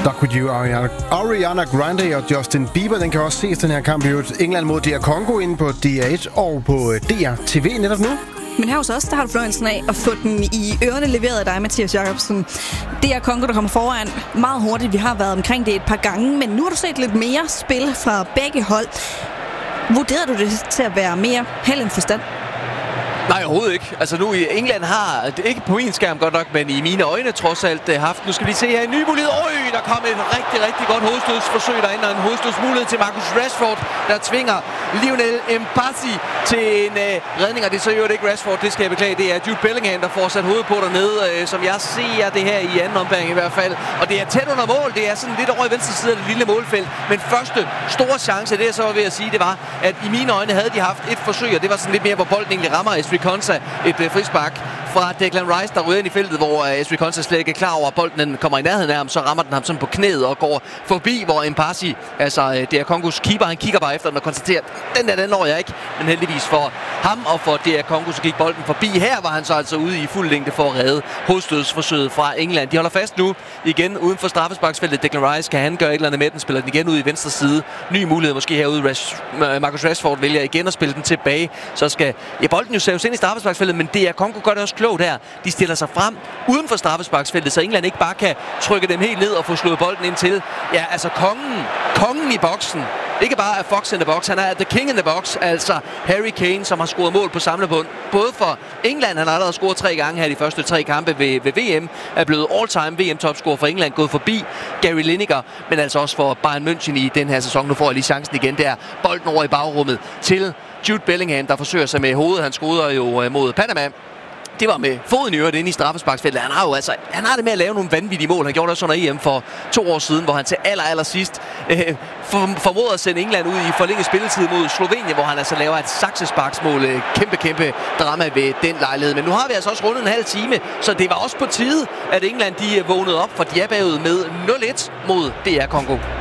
Stuck With You, Ariana Grande og Justin Bieber. Den kan også ses, den her kamp i England mod DR Congo inde på DR1 og på DR TV netop nu. Men her hos os, der har du fornøjelsen af at få den i ørerne leveret af dig, Mathias Jacobsen. Det er Congo, der kommer foran meget hurtigt. Vi har været omkring det et par gange, men nu har du set lidt mere spil fra begge hold. Vurderer du det til at være mere held end forstand? Nej, overhovedet ikke. Altså nu i England har, ikke på min skærm godt nok, men i mine øjne trods alt haft. Nu skal vi se her en ny mulighed. Der kom et rigtig, rigtig godt hovedstødsforsøg derinde, og en hovedstødsmulighed til Marcus Rashford, der tvinger Lionel Mpassi til en redning. Og det er så jo ikke Rashford, det skal jeg beklage. Det er Jude Bellingham, der får sat hovedet på dernede, som jeg ser det her i anden omgang i hvert fald. Og det er tæt under mål. Det er sådan lidt over i venstre side af det lille målfelt. Men første store chance, det jeg så var ved at sige, det var, at i mine øjne havde de haft et forsøg, og det var sådan lidt mere, hvor bolden egentlig rammer Ezri Konsa, et frispark fra Declan Rice, der ryger ind i feltet, hvor Ezri Konsa slet ikke er klar over, at bolden kommer i nærheden af ham, så rammer den ham sådan på knæet og går forbi, hvor Mpassi, altså DR Congos keeper, han kigger bare efter den og konstaterer, den når jeg ikke, men heldigvis for ham og for DR Congo, så gik bolden forbi. Her var han så altså ude i fuld længde for at redde hovedstødsforsøget fra England. De holder fast nu igen uden for straffesparksfeltet. Declan Rice, kan han gøre et eller andet med den, spiller den igen ud i venstre side. Ny mulighed måske herude. Marcus Rashford vælger igen at spille den tilbage. Så skal bolden jo saves ind i straffesparksfeltet, men DR Congo gør det også klogt her. De stiller sig frem uden for straffesparksfeltet, så England ikke bare kan trykke dem helt ned og få slået bolden ind til. Ja, altså kongen i boksen. Ikke bare er Fox in the box, han er the king in the box, altså Harry Kane, som har scoret mål på samlebånd. Både for England, han har allerede scoret 3 gange her de første 3 kampe ved VM, er blevet all-time VM-topscorer for England, gået forbi Gary Lineker, men altså også for Bayern München i den her sæson. Nu får jeg lige chancen igen der. Bolden over i bagrummet til Jude Bellingham, der forsøger sig med hovedet. Han scorer jo mod Panama. Det var med foden i øvrigt inde i straffesparksfeltet. Han har det med at lave nogle vanvittige mål. Han gjorde det også under EM for 2 år siden, hvor han til allersidst formåede at sende England ud i forlænget spilletid mod Slovenien, hvor han altså laver et saksesparksmål. Kæmpe drama ved den lejlighed. Men nu har vi altså også rundet en halv time, så det var også på tide, at England de vågnede op, for de er bagud med 0-1 mod DR Congo.